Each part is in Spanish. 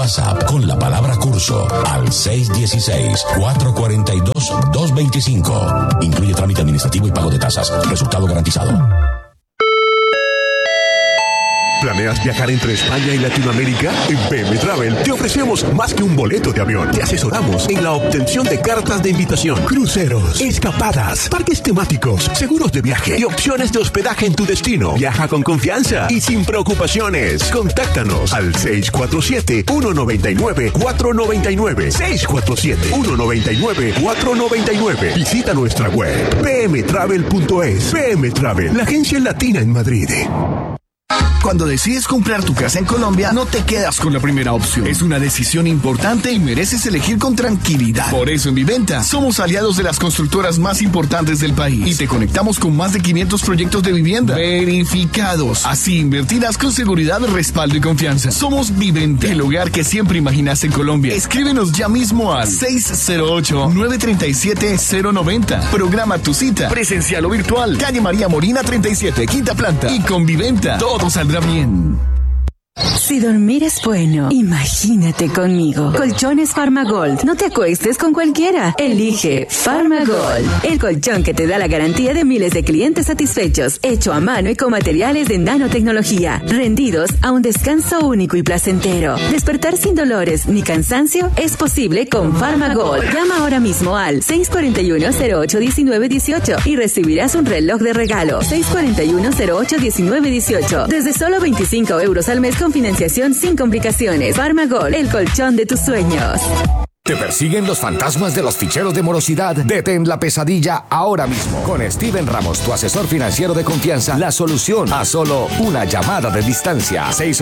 WhatsApp con la palabra curso al 616-442-225. Incluye trámite administrativo y pago de tasas. Resultado garantizado. ¿Planeas viajar entre España y Latinoamérica? En PM Travel te ofrecemos más que un boleto de avión. Te asesoramos en la obtención de cartas de invitación, cruceros, escapadas, parques temáticos, seguros de viaje y opciones de hospedaje en tu destino. Viaja con confianza y sin preocupaciones. Contáctanos al 647-199-499. 647-199-499. Visita nuestra web pmtravel.es. PM Travel, la agencia latina en Madrid. Cuando decides comprar tu casa en Colombia, no te quedas con la primera opción. Es una decisión importante y mereces elegir con tranquilidad. Por eso en Viventa somos aliados de las constructoras más importantes del país y te conectamos con más de 500 proyectos de vivienda verificados. Así invertirás con seguridad, respaldo y confianza. Somos Viventa, el hogar que siempre imaginaste en Colombia. Escríbenos ya mismo al 608-937-090. Programa tu cita, presencial o virtual. Calle María Molina 37, quinta planta. Y con Viventa todo saldrá bien. Si dormir es bueno, imagínate conmigo. Colchones Farmagold. No te acuestes con cualquiera. Elige Farmagold, el colchón que te da la garantía de miles de clientes satisfechos, hecho a mano y con materiales de nanotecnología, rendidos a un descanso único y placentero. Despertar sin dolores ni cansancio es posible con Farmagold. Llama ahora mismo al 641-08-1918 y recibirás un reloj de regalo. 641-08-1918. Desde solo 25 euros al mes con financiación sin complicaciones. Farmagold, el colchón de tus sueños. ¿Te persiguen los fantasmas de los ficheros de morosidad? Detén la pesadilla ahora mismo. Con Steven Ramos, tu asesor financiero de confianza, la solución a solo una llamada de distancia.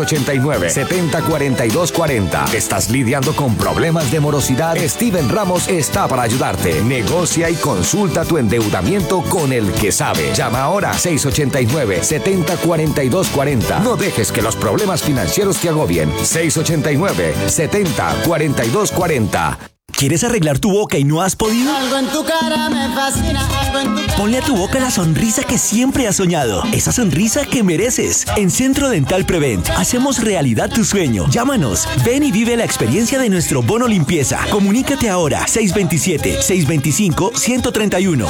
689-704240. ¿Estás lidiando con problemas de morosidad? Steven Ramos está para ayudarte. Negocia y consulta tu endeudamiento con el que sabe. Llama ahora 689-704240. No dejes que los problemas financieros te agobien. 689-704240. ¿Quieres arreglar tu boca y no has podido? Algo en tu cara me fascina, algo en tu cara. Ponle a tu boca la sonrisa que siempre has soñado. Esa sonrisa que mereces. En Centro Dental Prevent hacemos realidad tu sueño. Llámanos. Ven y vive la experiencia de nuestro bono limpieza. Comunícate ahora. 627-625-131.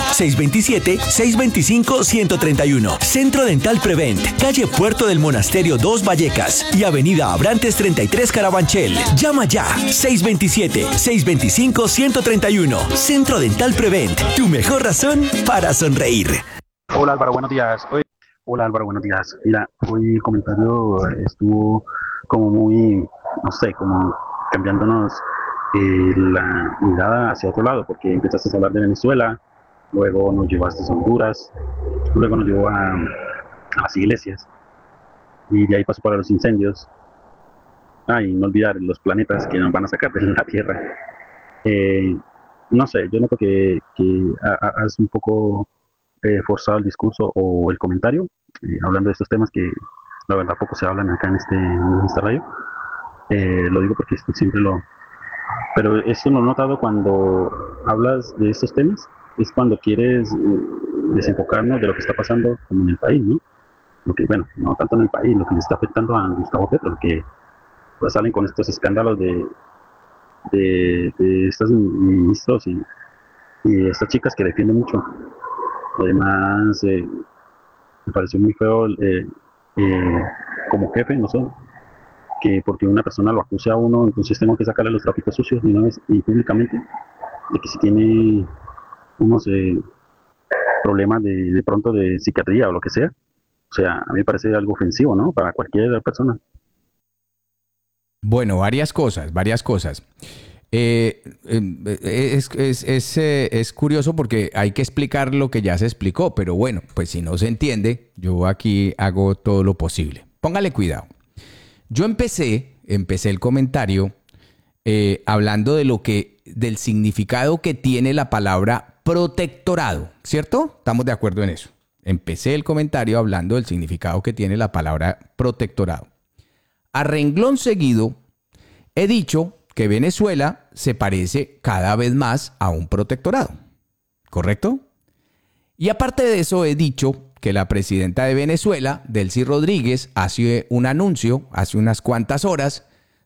627-625-131. Centro Dental Prevent. Calle Puerto del Monasterio 2 Vallecas y Avenida Abrantes 33 Carabanchel. Llama ya. 627-625-131. Centro Dental Prevent, tu mejor razón para sonreír. Hola Álvaro, buenos días. Mira, hoy el comentario estuvo como muy, no sé, como cambiándonos la mirada hacia otro lado, porque empezaste a hablar de Venezuela, luego nos llevaste a Honduras, luego nos llevó a las iglesias, y de ahí pasó para los incendios. Y no olvidar los planetas que nos van a sacar de la Tierra. No sé, yo noto que has un poco forzado el discurso o el comentario, hablando de estos temas que la verdad poco se hablan acá en esta radio. Lo digo porque siempre Pero eso lo he notado cuando hablas de estos temas, es cuando quieres desenfocarnos de lo que está pasando como en el país, ¿no? Lo que, bueno, no tanto en el país, lo que le está afectando a Gustavo Petro, que pues salen con estos escándalos de estos ministros y estas chicas que defienden mucho. Además, me pareció muy feo como jefe, no sé, que porque una persona lo acuse a uno, entonces tengo que sacarle los trapitos sucios de una vez y públicamente, de que si tiene unos problemas de pronto de psiquiatría o lo que sea. O sea, a mí me parece algo ofensivo, ¿no? Para cualquier persona. Bueno, varias cosas. Es curioso porque hay que explicar lo que ya se explicó, pero bueno, pues si no se entiende, yo aquí hago todo lo posible. Póngale cuidado. Yo empecé el comentario hablando del significado que tiene la palabra protectorado, ¿cierto? Estamos de acuerdo en eso. Empecé el comentario hablando del significado que tiene la palabra protectorado. A renglón seguido, he dicho que Venezuela se parece cada vez más a un protectorado, ¿correcto? Y aparte de eso, he dicho que la presidenta de Venezuela, Delcy Rodríguez, hace un anuncio hace unas cuantas horas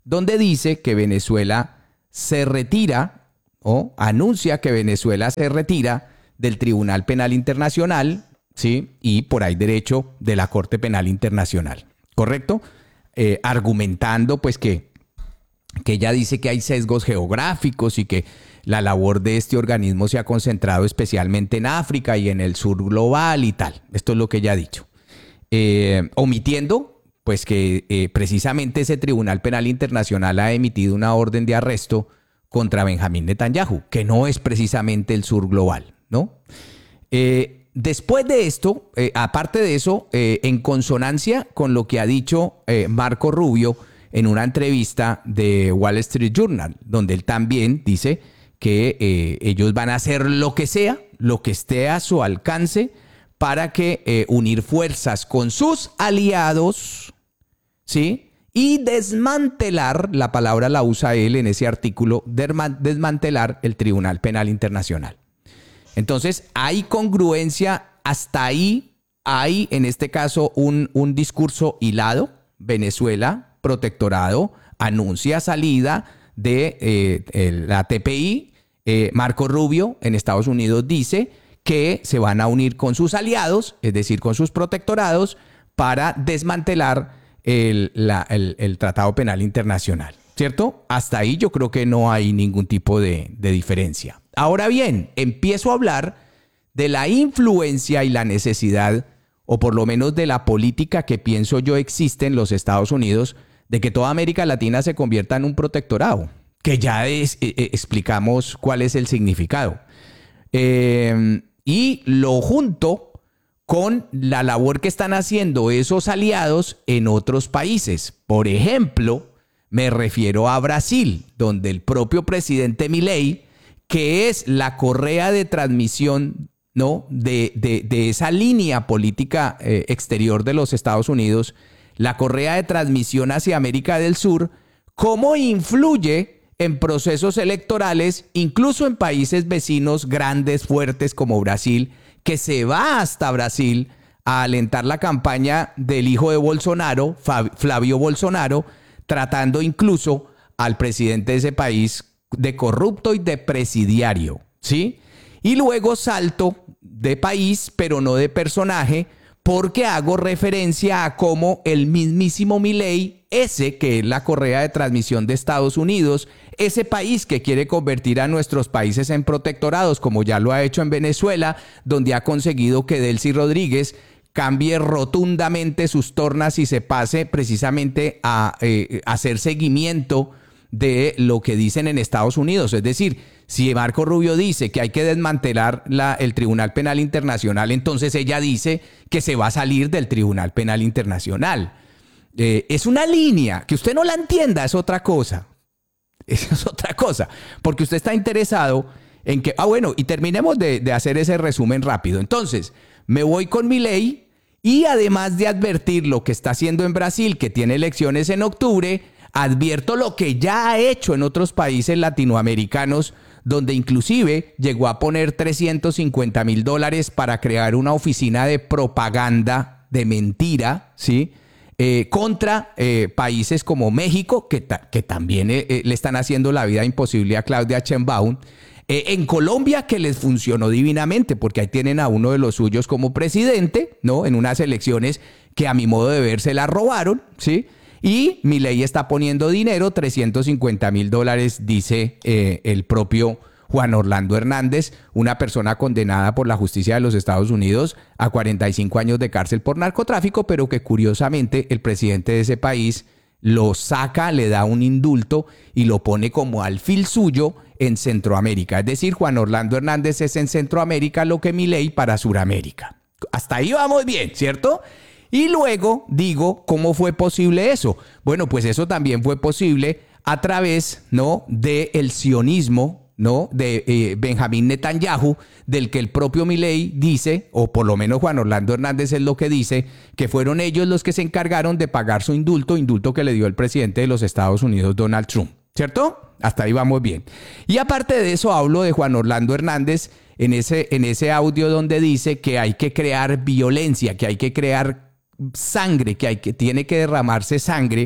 donde dice que Venezuela se retira o anuncia que Venezuela se retira del Tribunal Penal Internacional, ¿sí? Y por ahí derecho de la Corte Penal Internacional, ¿correcto? Argumentando pues que ella dice que hay sesgos geográficos y que la labor de este organismo se ha concentrado especialmente en África y en el sur global y tal. Esto es lo que ella ha dicho. Omitiendo pues que precisamente ese Tribunal Penal Internacional ha emitido una orden de arresto contra Benjamín Netanyahu, que no es precisamente el sur global, ¿no? Después de esto, aparte de eso, en consonancia con lo que ha dicho Marco Rubio en una entrevista de Wall Street Journal, donde él también dice que ellos van a hacer lo que sea, lo que esté a su alcance para que unir fuerzas con sus aliados, ¿sí? Y desmantelar, la palabra la usa él en ese artículo, desmantelar el Tribunal Penal Internacional. Entonces, hay congruencia, hasta ahí hay en este caso un discurso hilado. Venezuela, protectorado, anuncia salida de la TPI. Marco Rubio en Estados Unidos dice que se van a unir con sus aliados, es decir, con sus protectorados, para desmantelar el Tratado Penal Internacional, ¿cierto? Hasta ahí yo creo que no hay ningún tipo de diferencia. Ahora bien, empiezo a hablar de la influencia y la necesidad, o por lo menos de la política que pienso yo existe en los Estados Unidos, de que toda América Latina se convierta en un protectorado, que ya explicamos cuál es el significado. Y lo junto con la labor que están haciendo esos aliados en otros países. Por ejemplo, me refiero a Brasil, donde el propio presidente Milei, que es la correa de transmisión, ¿no?, de esa línea política exterior de los Estados Unidos, la correa de transmisión hacia América del Sur, cómo influye en procesos electorales, incluso en países vecinos grandes, fuertes como Brasil, que se va hasta Brasil a alentar la campaña del hijo de Bolsonaro, Flavio Bolsonaro, tratando incluso al presidente de ese país de corrupto y de presidiario, ¿sí? Y luego salto de país, pero no de personaje, porque hago referencia a cómo el mismísimo Milei, ese que es la correa de transmisión de Estados Unidos, ese país que quiere convertir a nuestros países en protectorados, como ya lo ha hecho en Venezuela, donde ha conseguido que Delcy Rodríguez cambie rotundamente sus tornas y se pase precisamente a hacer seguimiento de lo que dicen en Estados Unidos. Es decir, si Marco Rubio dice que hay que desmantelar el Tribunal Penal Internacional, entonces ella dice que se va a salir del Tribunal Penal Internacional. Es una línea, que usted no la entienda, es otra cosa. Eso es otra cosa, porque usted está interesado en que... bueno, y terminemos de hacer ese resumen rápido. Entonces, me voy con Milei y además de advertir lo que está haciendo en Brasil, que tiene elecciones en octubre, advierto lo que ya ha hecho en otros países latinoamericanos, donde inclusive llegó a poner $350,000 para crear una oficina de propaganda de mentira, ¿sí?, contra países como México, que también le están haciendo la vida imposible a Claudia Sheinbaum. En Colombia, que les funcionó divinamente, porque ahí tienen a uno de los suyos como presidente, ¿no?, en unas elecciones que a mi modo de ver se la robaron, ¿sí? Y Milei está poniendo dinero, $350,000, dice el propio Juan Orlando Hernández, una persona condenada por la justicia de los Estados Unidos a 45 años de cárcel por narcotráfico, pero que curiosamente el presidente de ese país lo saca, le da un indulto y lo pone como alfil suyo en Centroamérica. Es decir, Juan Orlando Hernández es en Centroamérica lo que Milei para Suramérica. Hasta ahí vamos bien, ¿cierto? Y luego digo, ¿cómo fue posible eso? Bueno, pues eso también fue posible a través, ¿no?, del sionismo, ¿no?, de Benjamín Netanyahu, del que el propio Milei dice, o por lo menos Juan Orlando Hernández es lo que dice, que fueron ellos los que se encargaron de pagar su indulto que le dio el presidente de los Estados Unidos, Donald Trump, ¿cierto? Hasta ahí vamos bien. Y aparte de eso hablo de Juan Orlando Hernández en ese audio donde dice que hay que crear violencia, que hay que crear sangre, que tiene que derramarse sangre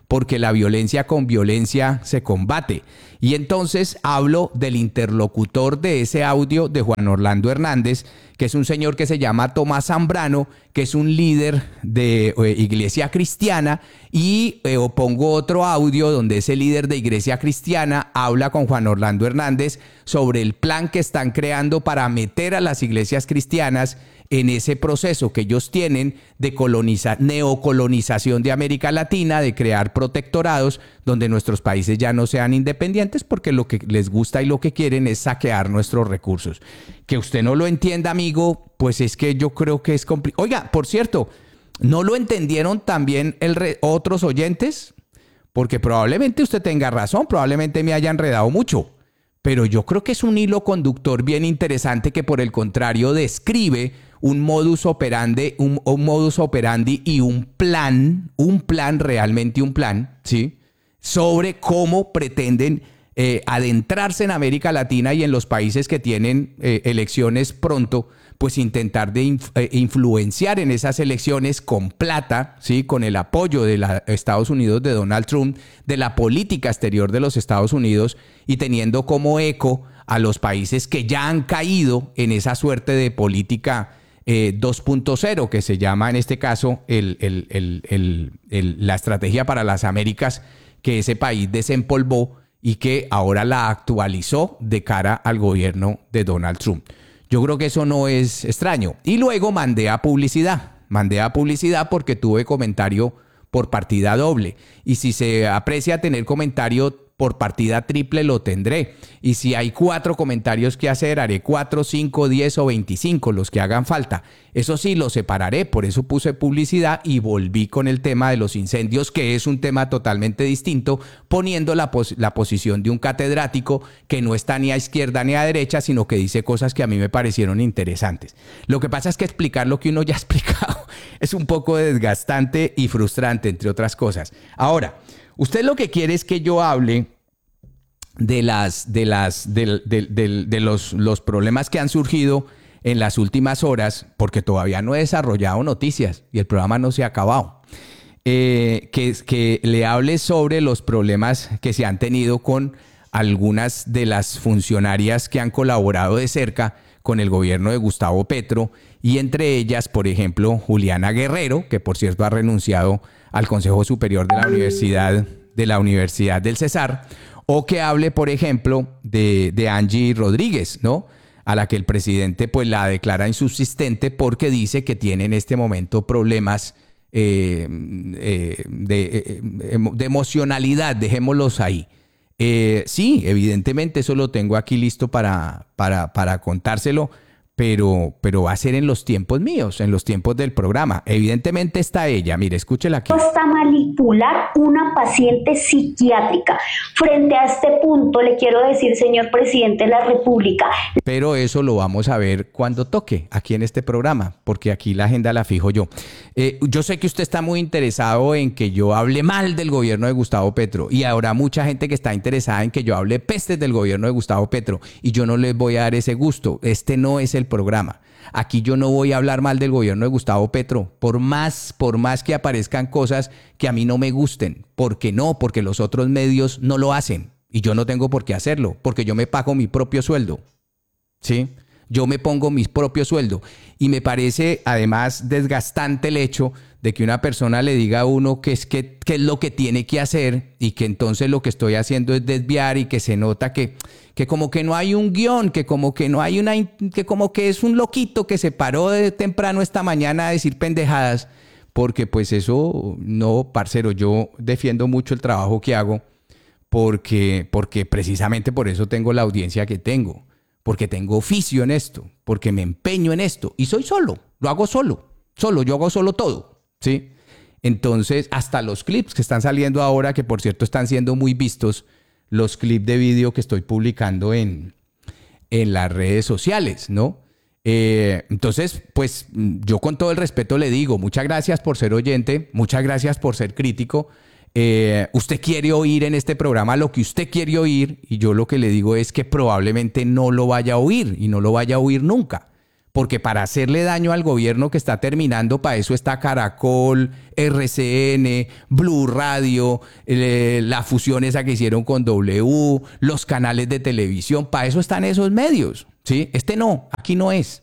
porque la violencia con violencia se combate. Y entonces hablo del interlocutor de ese audio de Juan Orlando Hernández, que es un señor que se llama Tomás Zambrano, que es un líder de Iglesia Cristiana, y pongo otro audio donde ese líder de Iglesia Cristiana habla con Juan Orlando Hernández sobre el plan que están creando para meter a las iglesias cristianas en ese proceso que ellos tienen de neocolonización de América Latina, de crear protectorados donde nuestros países ya no sean independientes, porque lo que les gusta y lo que quieren es saquear nuestros recursos. Que usted no lo entienda, amigo, pues es que yo creo que es complicado. Oiga, por cierto, ¿no lo entendieron también otros oyentes? Porque probablemente usted tenga razón, probablemente me haya enredado mucho. Pero yo creo que es un hilo conductor bien interesante que, por el contrario, describe un modus operandi, un modus operandi y un plan, realmente un plan, ¿sí? Sobre cómo pretenden adentrarse en América Latina y en los países que tienen elecciones pronto, pues intentar de influenciar en esas elecciones con plata, ¿sí? Con el apoyo de Estados Unidos, de Donald Trump, de la política exterior de los Estados Unidos, y teniendo como eco a los países que ya han caído en esa suerte de política 2.0, que se llama en este caso la estrategia para las Américas, que ese país desempolvó y que ahora la actualizó de cara al gobierno de Donald Trump. Yo creo que eso no es extraño. Y luego mandé a publicidad porque tuve comentario por partida doble. Y si se aprecia tener comentario por partida triple, lo tendré. Y si hay 4 comentarios que hacer, haré 4, 5, 10 o 25, los que hagan falta. Eso sí, los separaré. Por eso puse publicidad y volví con el tema de los incendios, que es un tema totalmente distinto, poniendo la posición de un catedrático que no está ni a izquierda ni a derecha, sino que dice cosas que a mí me parecieron interesantes. Lo que pasa es que explicar lo que uno ya ha explicado es un poco desgastante y frustrante, entre otras cosas. Ahora, usted lo que quiere es que yo hable de los problemas que han surgido en las últimas horas, porque todavía no he desarrollado noticias y el programa no se ha acabado. Que le hable sobre los problemas que se han tenido con algunas de las funcionarias que han colaborado de cerca con el gobierno de Gustavo Petro, y entre ellas, por ejemplo, Juliana Guerrero, que por cierto ha renunciado al Consejo Superior de la Universidad del Cesar, o que hable, por ejemplo, de Angie Rodríguez, ¿no? A la que el presidente pues la declara insubsistente porque dice que tiene en este momento problemas de emocionalidad, dejémoslos ahí. Sí, evidentemente eso lo tengo aquí listo para contárselo, pero va a ser en los tiempos míos, en los tiempos del programa. Evidentemente está ella, mire, escúchela aquí. Está manipular una paciente psiquiátrica. Frente a este punto le quiero decir, señor presidente de la República. Pero eso lo vamos a ver cuando toque aquí en este programa, porque aquí la agenda la fijo yo. Yo sé que usted está muy interesado en que yo hable mal del gobierno de Gustavo Petro, y habrá mucha gente que está interesada en que yo hable pestes del gobierno de Gustavo Petro, y yo no les voy a dar ese gusto. Este no es el programa. Aquí yo no voy a hablar mal del gobierno de Gustavo Petro, por más que aparezcan cosas que a mí no me gusten. ¿Por qué no? Porque los otros medios no lo hacen y yo no tengo por qué hacerlo, porque yo me pago mi propio sueldo, ¿sí? Yo me pongo mi propio sueldo, y me parece además desgastante el hecho de que una persona le diga a uno qué es lo que tiene que hacer, y que entonces lo que estoy haciendo es desviar, y que se nota que como que no hay un guión, que como que no hay que como que es un loquito que se paró de temprano esta mañana a decir pendejadas, porque pues eso no, parcero, yo defiendo mucho el trabajo que hago, porque precisamente por eso tengo la audiencia que tengo, porque tengo oficio en esto, porque me empeño en esto, y soy solo, lo hago solo, yo hago solo todo, ¿sí? Entonces, hasta los clips que están saliendo ahora, que por cierto están siendo muy vistos, los clips de vídeo que estoy publicando en las redes sociales, ¿no? Entonces, pues yo con todo el respeto le digo, muchas gracias por ser oyente, muchas gracias por ser crítico. Usted quiere oír en este programa lo que usted quiere oír, y yo lo que le digo es que probablemente no lo vaya a oír, y no lo vaya a oír nunca, Porque para hacerle daño al gobierno que está terminando, para eso está Caracol, RCN, Blue Radio, la fusión esa que hicieron con W, los canales de televisión, para eso están esos medios, ¿sí? Aquí no es.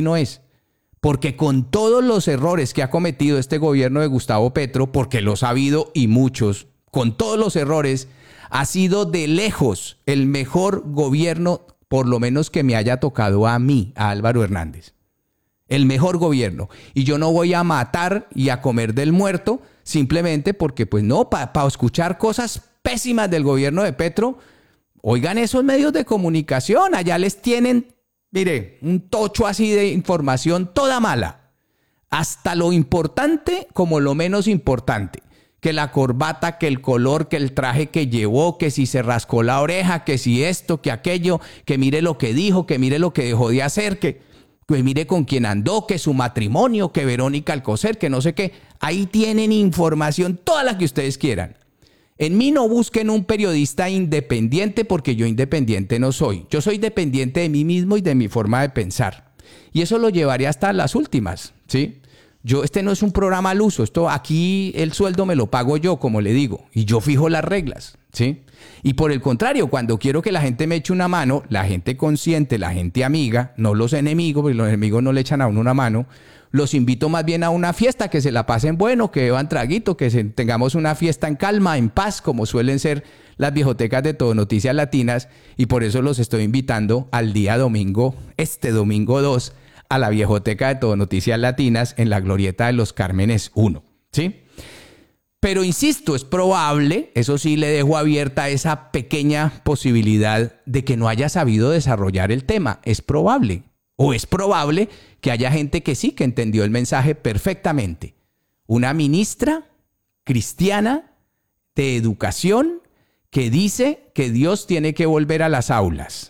Porque con todos los errores que ha cometido este gobierno de Gustavo Petro, porque los ha habido y muchos, con todos los errores, ha sido de lejos el mejor gobierno, por lo menos que me haya tocado a mí, a Álvaro Hernández. El mejor gobierno. Y yo no voy a matar y a comer del muerto simplemente porque, pues no, para escuchar cosas pésimas del gobierno de Petro, oigan esos medios de comunicación, allá les tienen, mire, un tocho así de información toda mala. Hasta lo importante como lo menos importante. Que la corbata, que el color, que el traje que llevó, que si se rascó la oreja, que si esto, que aquello, que mire lo que dijo, que mire lo que dejó de hacer, que mire con quién andó, que su matrimonio, que Verónica Alcocer, que no sé qué. Ahí tienen información, toda la que ustedes quieran. En mí no busquen un periodista independiente porque yo independiente no soy. Yo soy dependiente de mí mismo y de mi forma de pensar. Y eso lo llevaré hasta las últimas, ¿sí? Este no es un programa al uso, aquí el sueldo me lo pago yo, como le digo, y yo fijo las reglas, ¿sí? Y por el contrario, cuando quiero que la gente me eche una mano, la gente consciente, la gente amiga, no los enemigos, porque los enemigos no le echan a uno una mano, los invito más bien a una fiesta, que se la pasen bueno, que beban traguito, que tengamos una fiesta en calma, en paz, como suelen ser las viejotecas de Todo Noticias Latinas, y por eso los estoy invitando al día domingo, domingo 2, a la viejoteca de Todo Noticias Latinas en la Glorieta de los Cármenes 1, ¿sí? Pero insisto, es probable, eso sí le dejo abierta esa pequeña posibilidad de que no haya sabido desarrollar el tema. Es probable. O es probable que haya gente que sí, que entendió el mensaje perfectamente. Una ministra cristiana de educación que dice que Dios tiene que volver a las aulas.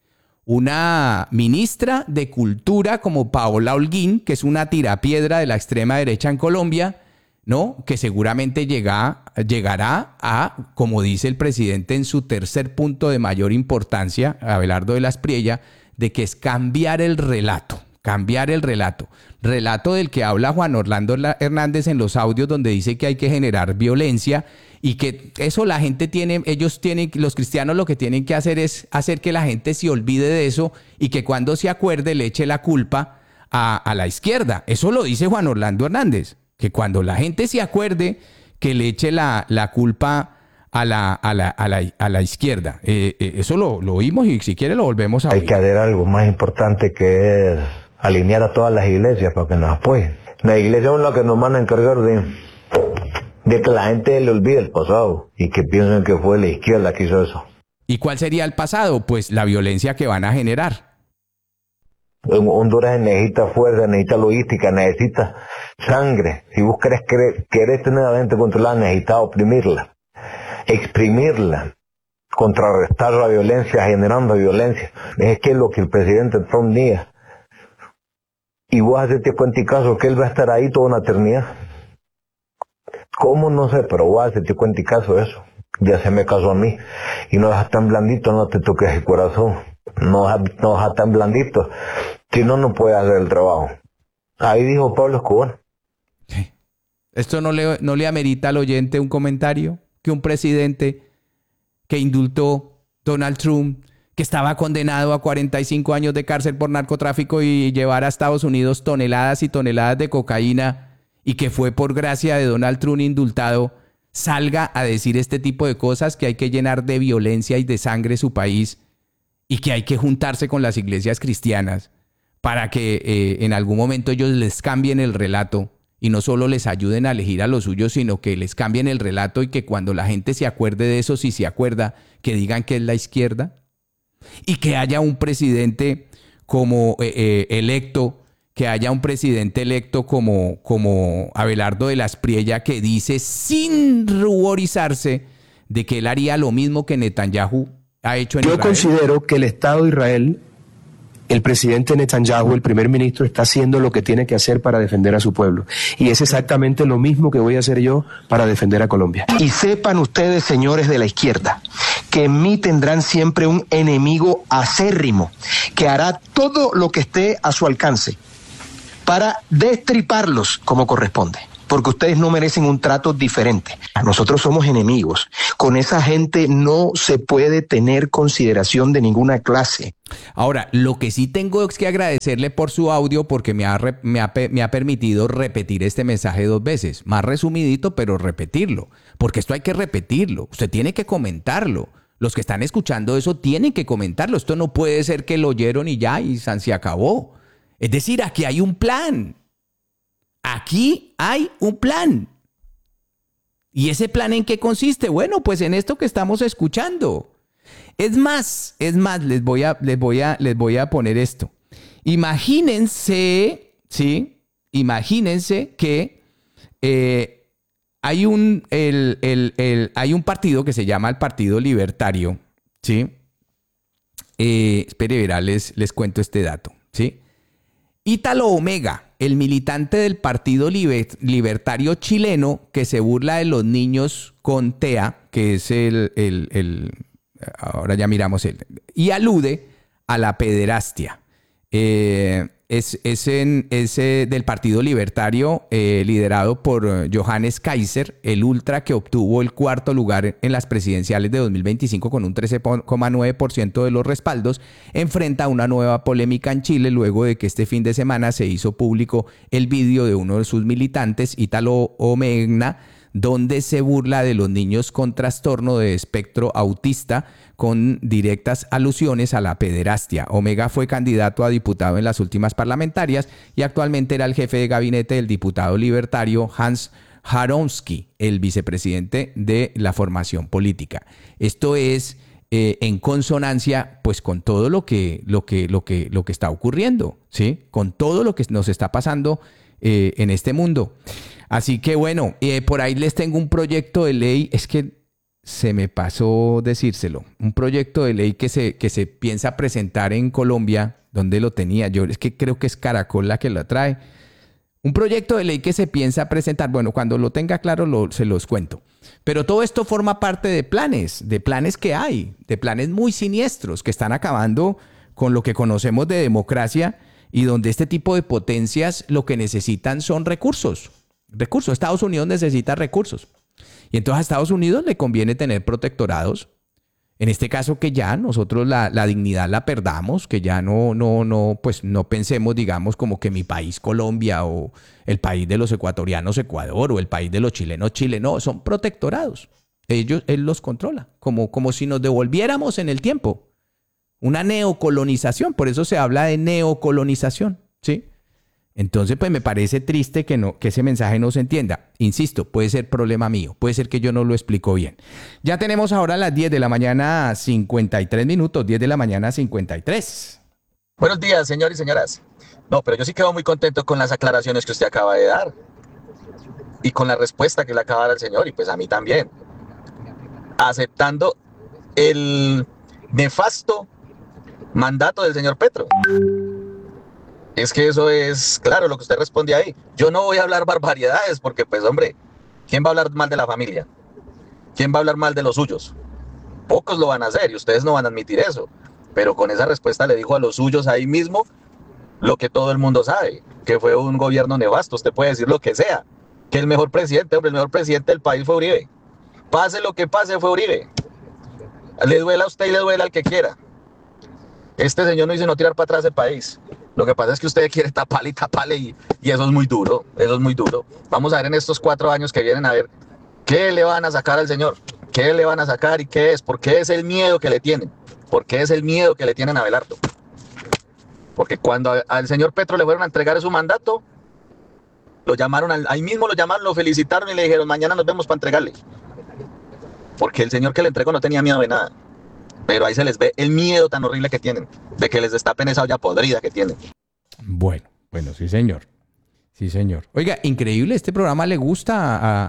Una ministra de Cultura como Paola Holguín, que es una tirapiedra de la extrema derecha en Colombia, ¿no? Que seguramente llegará a, como dice el presidente en su tercer punto de mayor importancia, Abelardo de la Espriella, de que es cambiar el relato. Relato del que habla Juan Orlando Hernández en los audios, donde dice que hay que generar violencia y que eso los cristianos lo que tienen que hacer es hacer que la gente se olvide de eso y que cuando se acuerde le eche la culpa a la izquierda. Eso lo dice Juan Orlando Hernández, que cuando la gente se acuerde que le eche la culpa a la izquierda. Eso lo oímos y si quiere lo volvemos a oír. Hay que hacer algo más importante, que es alinear a todas las iglesias para que nos apoyen. La iglesia es la que nos van a encargar de que la gente le olvide el pasado y que piensen que fue la izquierda que hizo eso. ¿Y cuál sería el pasado? Pues la violencia que van a generar. Honduras necesita fuerza, necesita logística, necesita sangre. Si vos querés tener a la gente controlada, necesitas oprimirla, exprimirla, contrarrestar la violencia, generando violencia. Es que es lo que el presidente Trump niega. Y vos hacete cuenta y caso que él va a estar ahí toda una eternidad. ¿Cómo? No sé, pero vos hacete cuenta y caso de eso. Ya se me casó a mí. Y no dejas tan blandito, no te toques el corazón. No dejas tan blandito. Si no, no puedes hacer el trabajo. Ahí dijo Pablo Escobar. Sí. ¿Esto no le amerita al oyente un comentario? Que un presidente que indultó Donald Trump, que estaba condenado a 45 años de cárcel por narcotráfico y llevar a Estados Unidos toneladas y toneladas de cocaína, y que fue por gracia de Donald Trump indultado, salga a decir este tipo de cosas, que hay que llenar de violencia y de sangre su país y que hay que juntarse con las iglesias cristianas para que en algún momento ellos les cambien el relato y no solo les ayuden a elegir a los suyos, sino que les cambien el relato y que cuando la gente se acuerde de eso, si se acuerda, que digan que es la izquierda? Y que haya un presidente como electo, que haya un presidente electo como Abelardo de la Espriella, que dice sin ruborizarse de que él haría lo mismo que Netanyahu ha hecho en Israel. Yo considero que el Estado de Israel el presidente Netanyahu, el primer ministro, está haciendo lo que tiene que hacer para defender a su pueblo. Y es exactamente lo mismo que voy a hacer yo para defender a Colombia. Y sepan ustedes, señores de la izquierda, que en mí tendrán siempre un enemigo acérrimo, que hará todo lo que esté a su alcance para destriparlos como corresponde. Porque ustedes no merecen un trato diferente. Nosotros somos enemigos. Con esa gente no se puede tener consideración de ninguna clase. Ahora, lo que sí tengo es que agradecerle por su audio porque me ha permitido repetir este mensaje 2 veces. Más resumidito, pero repetirlo. Porque esto hay que repetirlo. Usted tiene que comentarlo. Los que están escuchando eso tienen que comentarlo. Esto no puede ser que lo oyeron y ya, y se acabó. Es decir, aquí hay un plan. Aquí hay un plan. ¿Y ese plan en qué consiste? Bueno, pues en esto que estamos escuchando. Es más, les voy a poner esto. Imagínense, ¿sí? Imagínense que hay un partido que se llama el Partido Libertario, ¿sí? Espere, verá, les cuento este dato, ¿sí? Ítalo Omega, el militante del Partido Libertario chileno que se burla de los niños con TEA, que es ahora ya miramos y alude a la pederastia. Es del Partido Libertario liderado por Johannes Kaiser, el ultra que obtuvo el 4º lugar en las presidenciales de 2025 con un 13,9% de los respaldos, enfrenta una nueva polémica en Chile luego de que este fin de semana se hizo público el vídeo de uno de sus militantes, Ítalo Omega, donde se burla de los niños con trastorno de espectro autista con directas alusiones a la pederastia. Omega fue candidato a diputado en las últimas parlamentarias y actualmente era el jefe de gabinete del diputado libertario Hans Jaronsky, el vicepresidente de la formación política. Esto es en consonancia pues con todo lo que está ocurriendo, ¿sí? Con todo lo que nos está pasando en este mundo. Así que bueno, por ahí les tengo un proyecto de ley, es que se me pasó decírselo, un proyecto de ley que se piensa presentar en Colombia. ¿Dónde lo tenía? Yo es que creo que es Caracol la que lo trae. Un proyecto de ley que se piensa presentar, bueno, cuando lo tenga claro se los cuento. Pero todo esto forma parte de planes que hay, de planes muy siniestros que están acabando con lo que conocemos de democracia y donde este tipo de potencias lo que necesitan son recursos. Estados Unidos necesita recursos. Y entonces a Estados Unidos le conviene tener protectorados. En este caso que ya nosotros la dignidad la perdamos, que ya no pensemos, digamos, como que mi país Colombia o el país de los ecuatorianos Ecuador o el país de los chilenos Chile. No, son protectorados. Él los controla, como si nos devolviéramos en el tiempo. Una neocolonización, por eso se habla de neocolonización, ¿sí? Entonces, pues me parece triste que ese mensaje no se entienda. Insisto, puede ser problema mío, puede ser que yo no lo explico bien. Ya tenemos ahora las 10 de la mañana 53 minutos, 10 de la mañana 53. Buenos días, señores y señoras. No, pero yo sí quedo muy contento con las aclaraciones que usted acaba de dar y con la respuesta que le acaba de dar el señor, y pues a mí también. Aceptando el nefasto mandato del señor Petro. Es que eso es, claro, lo que usted responde ahí. Yo no voy a hablar barbaridades porque, pues, hombre, ¿quién va a hablar mal de la familia? ¿Quién va a hablar mal de los suyos? Pocos lo van a hacer y ustedes no van a admitir eso. Pero con esa respuesta le dijo a los suyos ahí mismo lo que todo el mundo sabe, que fue un gobierno nefasto. Usted puede decir lo que sea, que el mejor presidente del país fue Uribe. Pase lo que pase, fue Uribe. Le duela a usted y le duela al que quiera. Este señor no hizo no tirar para atrás el país. Lo que pasa es que usted quiere taparle y eso es muy duro, Vamos a ver en estos 4 años que vienen a ver qué le van a sacar al señor, qué le van a sacar y qué es, por qué es el miedo que le tienen, a Abelardo. Porque cuando al señor Petro le fueron a entregar su mandato, lo llamaron, ahí mismo lo llamaron, lo felicitaron y le dijeron, mañana nos vemos para entregarle. Porque el señor que le entregó no tenía miedo de nada. Pero ahí se les ve el miedo tan horrible que tienen, de que les destapen esa olla podrida que tienen. Bueno, sí señor. Sí señor. Oiga, increíble, este programa le gusta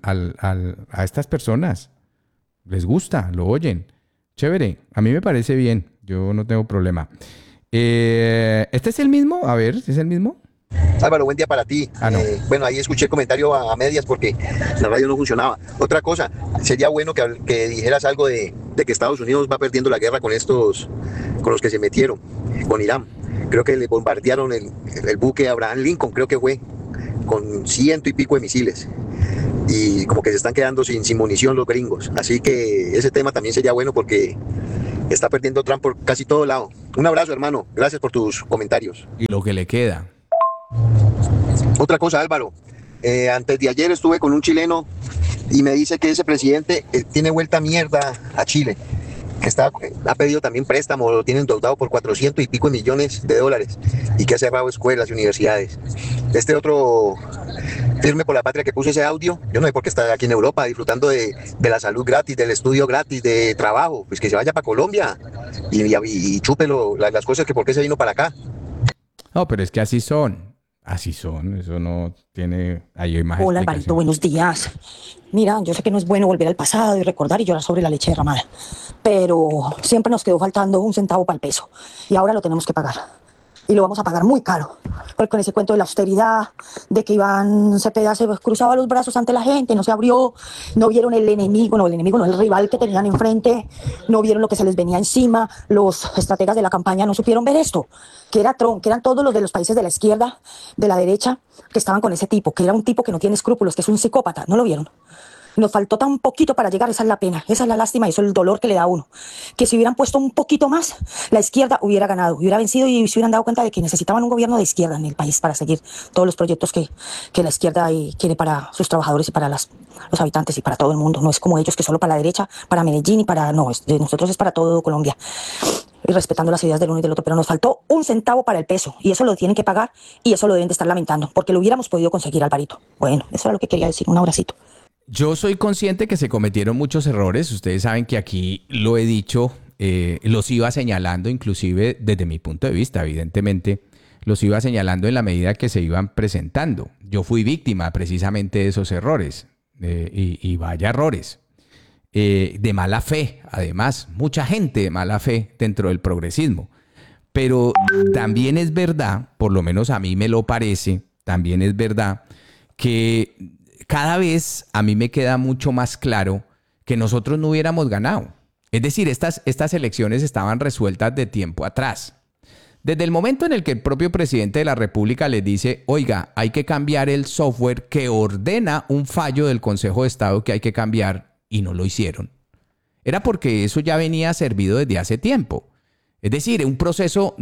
a estas personas. Les gusta, lo oyen. Chévere, a mí me parece bien, yo no tengo problema. ¿Este es el mismo? A ver, ¿es el mismo? Álvaro, buen día para ti. No. Bueno, ahí escuché el comentario a medias porque la radio no funcionaba. Otra cosa, sería bueno que dijeras algo de que Estados Unidos va perdiendo la guerra con los que se metieron, con Irán. Creo que le bombardearon el buque Abraham Lincoln, creo que fue, con 100 y pico de misiles. Y como que se están quedando sin munición los gringos. Así que ese tema también sería bueno porque está perdiendo Trump por casi todo lado. Un abrazo, hermano. Gracias por tus comentarios. Y lo que le queda. Otra cosa, Álvaro. Antes de ayer estuve con un chileno y me dice que ese presidente tiene vuelta mierda a Chile. Que ha pedido también préstamo, lo tienen endeudado por 400 y pico millones de dólares y que ha cerrado escuelas y universidades. Este otro firme por la patria que puso ese audio, yo no sé por qué está aquí en Europa disfrutando de la salud gratis, del estudio gratis, de trabajo, pues que se vaya para Colombia y chúpelo las cosas que por qué se vino para acá. No, pero es que así son, eso no tiene... Hay más Hola, Alvarito, buenos días. Mira, yo sé que no es bueno volver al pasado y recordar y llorar sobre la leche derramada, pero siempre nos quedó faltando un centavo para el peso y ahora lo tenemos que pagar. Y lo vamos a pagar muy caro, porque con ese cuento de la austeridad, de que Iván Cepeda se cruzaba los brazos ante la gente, no se abrió, no vieron el enemigo no, el rival que tenían enfrente, no vieron lo que se les venía encima, los estrategas de la campaña no supieron ver esto, que era Trump, que eran todos los de los países de la izquierda, de la derecha, que estaban con ese tipo, que era un tipo que no tiene escrúpulos, que es un psicópata, ¿no lo vieron? Nos faltó tan poquito para llegar, esa es la pena, esa es la lástima y eso es el dolor que le da a uno. Que si hubieran puesto un poquito más, la izquierda hubiera ganado, hubiera vencido y se hubieran dado cuenta de que necesitaban un gobierno de izquierda en el país para seguir todos los proyectos que la izquierda quiere para sus trabajadores y para los habitantes y para todo el mundo. No es como ellos que solo para la derecha, para Medellín y para... No, nosotros es para todo Colombia. Y respetando las ideas del uno y del otro, pero nos faltó un centavo para el peso y eso lo tienen que pagar y eso lo deben de estar lamentando porque lo hubiéramos podido conseguir, Alvarito. Bueno, eso era lo que quería decir, un abracito. Yo soy consciente que se cometieron muchos errores. Ustedes saben que aquí lo he dicho, los iba señalando, inclusive desde mi punto de vista, evidentemente, los iba señalando en la medida que se iban presentando. Yo fui víctima precisamente de esos errores, y vaya errores, de mala fe, además, mucha gente de mala fe dentro del progresismo. Pero también es verdad, por lo menos a mí me lo parece, también es verdad que... Cada vez a mí me queda mucho más claro que nosotros no hubiéramos ganado. Es decir, estas elecciones estaban resueltas de tiempo atrás. Desde el momento en el que el propio presidente de la República les dice, oiga, hay que cambiar el software que ordena un fallo del Consejo de Estado que hay que cambiar, y no lo hicieron. Era porque eso ya venía servido desde hace tiempo. Es decir, un proceso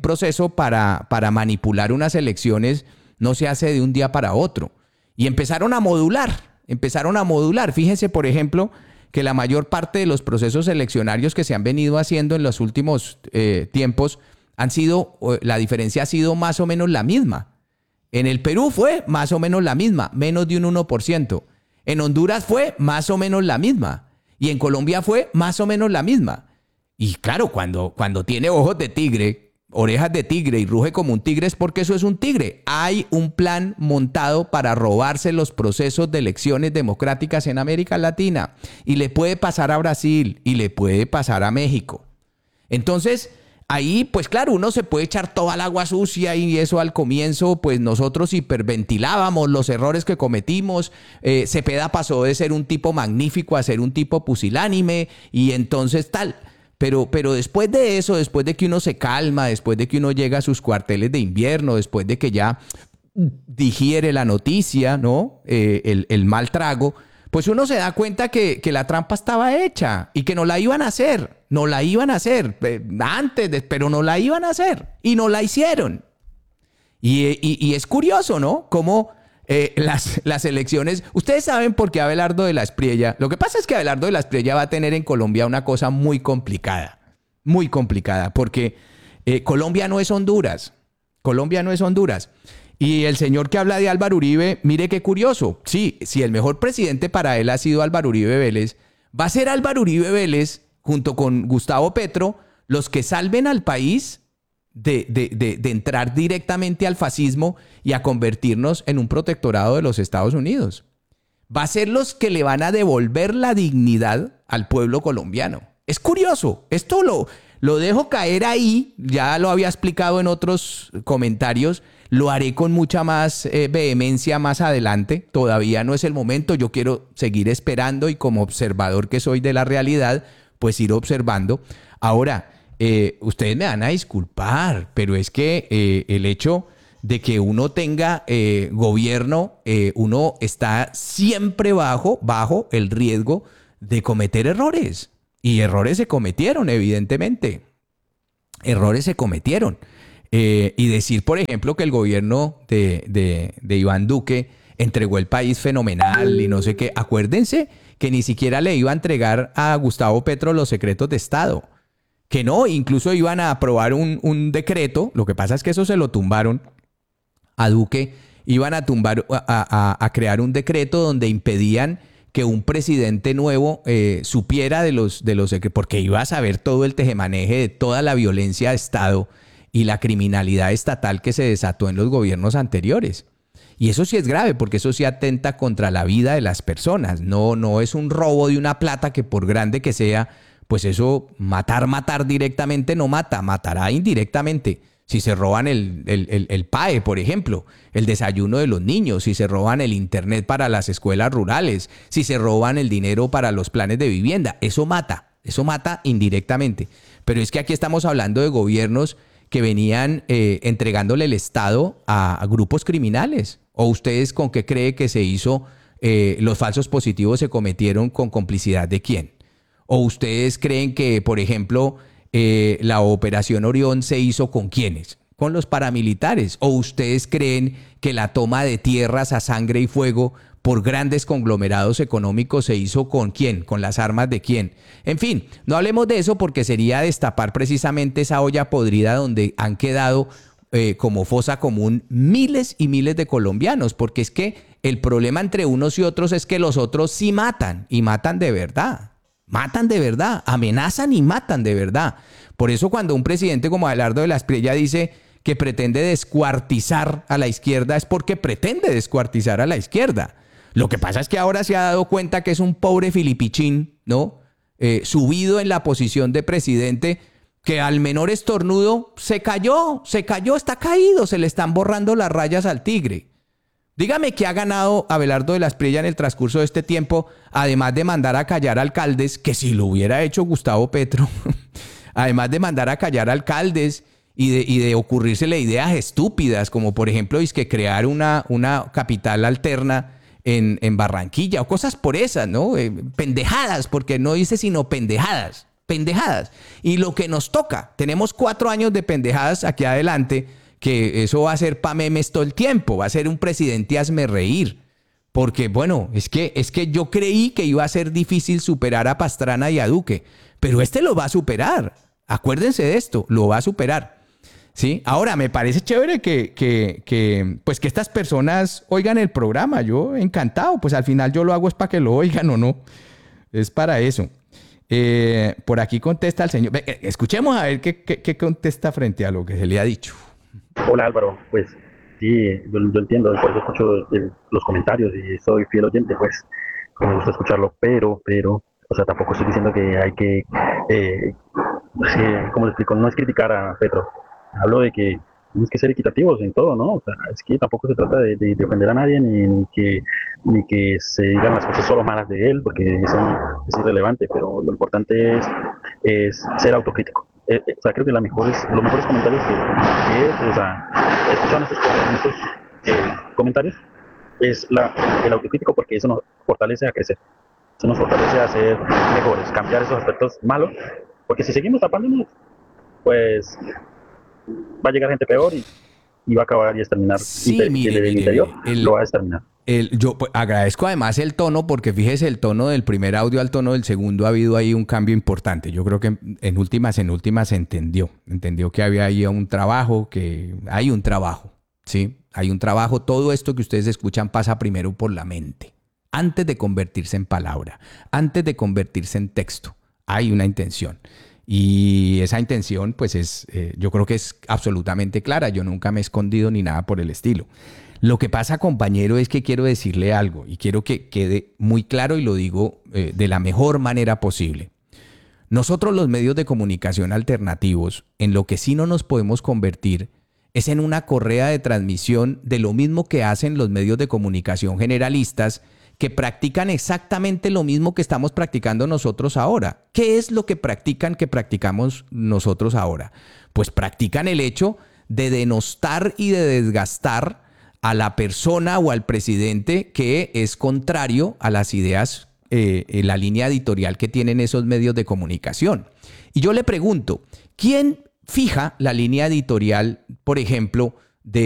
para manipular unas elecciones no se hace de un día para otro. Y empezaron a modular. Fíjense, por ejemplo, que la mayor parte de los procesos eleccionarios que se han venido haciendo en los últimos tiempos la diferencia ha sido más o menos la misma. En el Perú fue más o menos la misma, menos de un 1%. En Honduras fue más o menos la misma. Y en Colombia fue más o menos la misma. Y claro, cuando tiene ojos de tigre, orejas de tigre y ruge como un tigre es porque eso es un tigre. Hay un plan montado para robarse los procesos de elecciones democráticas en América Latina y le puede pasar a Brasil y le puede pasar a México. Entonces, ahí, pues claro, uno se puede echar toda el agua sucia y eso al comienzo, pues nosotros hiperventilábamos los errores que cometimos. Cepeda pasó de ser un tipo magnífico a ser un tipo pusilánime y entonces tal... Pero después de eso, después de que uno se calma, después de que uno llega a sus cuarteles de invierno, después de que ya digiere la noticia, ¿no? El mal trago, pues uno se da cuenta que la trampa estaba hecha y que no la iban a hacer. No la iban a hacer antes, pero no la iban a hacer y no la hicieron. Y es curioso, ¿no? Cómo... las elecciones, ustedes saben por qué Abelardo de la Espriella, lo que pasa es que Abelardo de la Espriella va a tener en Colombia una cosa muy complicada, porque Colombia no es Honduras, y el señor que habla de Álvaro Uribe, mire qué curioso, sí, si el mejor presidente para él ha sido Álvaro Uribe Vélez, va a ser Álvaro Uribe Vélez junto con Gustavo Petro los que salven al país de entrar directamente al fascismo y a convertirnos en un protectorado de los Estados Unidos. Va a ser los que le van a devolver la dignidad al pueblo colombiano. Es curioso. Esto lo dejo caer ahí. Ya lo había explicado en otros comentarios. Lo haré con mucha más vehemencia más adelante. Todavía no es el momento. Yo quiero seguir esperando y como observador que soy de la realidad, pues ir observando. Ahora, ustedes me van a disculpar, pero es que el hecho de que uno tenga gobierno, uno está siempre bajo el riesgo de cometer errores. Y errores se cometieron, evidentemente. Errores se cometieron. Y decir, por ejemplo, que el gobierno de Iván Duque entregó el país fenomenal y no sé qué. Acuérdense que ni siquiera le iba a entregar a Gustavo Petro los secretos de Estado. Que no, incluso iban a aprobar un decreto. Lo que pasa es que eso se lo tumbaron a Duque. Iban a crear un decreto donde impedían que un presidente nuevo supiera de los porque iba a saber todo el tejemaneje de toda la violencia de Estado y la criminalidad estatal que se desató en los gobiernos anteriores. Y eso sí es grave, porque eso sí atenta contra la vida de las personas. No es un robo de una plata que por grande que sea, pues eso, matar directamente no mata, matará indirectamente. Si se roban el PAE, por ejemplo, el desayuno de los niños, si se roban el internet para las escuelas rurales, si se roban el dinero para los planes de vivienda, eso mata indirectamente. Pero es que aquí estamos hablando de gobiernos que venían entregándole el Estado a grupos criminales. ¿O ustedes con qué cree que se hizo? Los falsos positivos se cometieron con complicidad de quién? ¿O ustedes creen que, por ejemplo, la Operación Orión se hizo con quiénes? Con los paramilitares. ¿O ustedes creen que la toma de tierras a sangre y fuego por grandes conglomerados económicos se hizo con quién? ¿Con las armas de quién? En fin, no hablemos de eso porque sería destapar precisamente esa olla podrida donde han quedado como fosa común miles y miles de colombianos, porque es que el problema entre unos y otros es que los otros sí matan, y matan de verdad. Matan de verdad, amenazan y matan de verdad. Por eso cuando un presidente como Abelardo de la Espriella dice que pretende descuartizar a la izquierda, es porque pretende descuartizar a la izquierda. Lo que pasa es que ahora se ha dado cuenta que es un pobre filipichín, ¿no? Subido en la posición de presidente, que al menor estornudo se cayó, está caído, se le están borrando las rayas al tigre. Dígame qué ha ganado Abelardo de la Espriella en el transcurso de este tiempo, además de mandar a callar alcaldes, que si lo hubiera hecho Gustavo Petro, además de mandar a callar alcaldes y de ocurrírsele ideas estúpidas, como por ejemplo es que crear una capital alterna en Barranquilla, o cosas por esas, ¿no? Pendejadas, porque no dice sino pendejadas. Y lo que nos toca, tenemos 4 años de pendejadas aquí adelante, que eso va a ser pa' memes todo el tiempo, va a ser un presidente hazme reír. Porque, bueno, es que yo creí que iba a ser difícil superar a Pastrana y a Duque, pero este lo va a superar. Acuérdense de esto, lo va a superar. ¿Sí? Ahora, me parece chévere que estas personas oigan el programa. Yo encantado, pues al final yo lo hago es para que lo oigan o no. Es para eso. Por aquí contesta el señor. Escuchemos a ver qué contesta frente a lo que se le ha dicho. Hola Álvaro, pues sí, yo entiendo, por eso escucho los comentarios y soy fiel oyente, pues me gusta escucharlo, pero, o sea, tampoco estoy diciendo que hay que, ¿cómo le explico? No es criticar a Petro, hablo de que tenemos que ser equitativos en todo, ¿no? O sea, es que tampoco se trata de ofender a nadie, ni que se digan las cosas solo malas de él, porque eso es irrelevante, pero lo importante es ser autocrítico. O sea, creo que los mejores comentarios que escuchan estos comentarios es el autocrítico, porque eso nos fortalece a crecer, eso nos fortalece a ser mejores, cambiar esos aspectos malos, porque si seguimos tapándonos, pues va a llegar gente peor y va a acabar y exterminar. Sí, el interior lo va a exterminar. Yo pues, agradezco además el tono, porque fíjese, el tono del primer audio al tono del segundo ha habido ahí un cambio importante. Yo creo que en últimas se entendió que había ahí un trabajo, que hay un trabajo, ¿sí? Hay un trabajo. Todo esto que ustedes escuchan pasa primero por la mente, antes de convertirse en palabra, antes de convertirse en texto. Hay una intención. Y esa intención, pues yo creo que es absolutamente clara. Yo nunca me he escondido ni nada por el estilo. Lo que pasa, compañero, es que quiero decirle algo y quiero que quede muy claro y lo digo de la mejor manera posible. Nosotros los medios de comunicación alternativos, en lo que sí no nos podemos convertir es en una correa de transmisión de lo mismo que hacen los medios de comunicación generalistas, que practican exactamente lo mismo que estamos practicando nosotros ahora. ¿Qué es lo que practicamos nosotros ahora? Pues practican el hecho de denostar y de desgastar a la persona o al presidente que es contrario a las ideas, la línea editorial que tienen esos medios de comunicación. Y yo le pregunto, ¿quién fija la línea editorial, por ejemplo,